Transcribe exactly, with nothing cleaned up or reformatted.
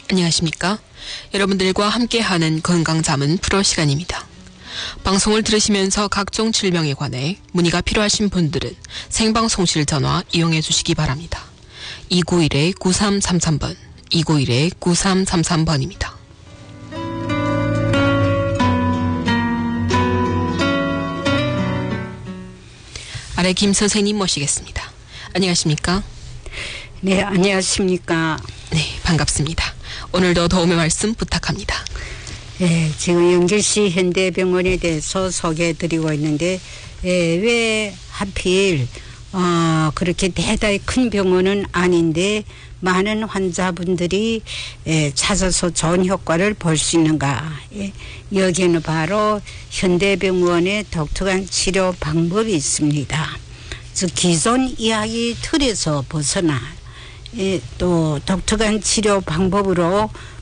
안녕하십니까? 여러분들과 함께하는 건강자문 프로 시간입니다. 방송을 들으시면서 각종 질병에 관해 문의가 필요하신 분들은 생방송실 전화 이용해 주시기 바랍니다. 이구일 구삼삼삼 번, 이구일 구삼삼삼 번입니다. 아래 김 선생님 모시겠습니다. 안녕하십니까? 네, 안녕하십니까? 네, 반갑습니다. 오늘도 도움의 말씀 부탁합니다. 네, 지금 영길시 현대병원에 대해서 소개해드리고 있는데, 예, 왜 하필 어, 그렇게 대단히 큰 병원은 아닌데 많은 환자분들이 예, 찾아서 좋은 효과를 볼 수 있는가? 예, 여기에는 바로 현대병원의 독특한 치료 방법이 있습니다. 즉 기존 이야기 틀에서 벗어나 예, 또 독특한 치료 방법으로